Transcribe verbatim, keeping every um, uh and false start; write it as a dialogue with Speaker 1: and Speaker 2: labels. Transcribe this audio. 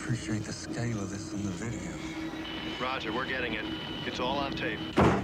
Speaker 1: appreciate the scale of this in the video.
Speaker 2: Roger, we're getting it. It's all on tape.